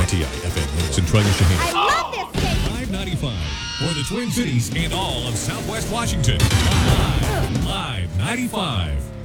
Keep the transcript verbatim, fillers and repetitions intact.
T I F M Centralia Shaheen. I love this station. five ninety-five for the Twin Cities and all of Southwest Washington. Live, Live ninety-five.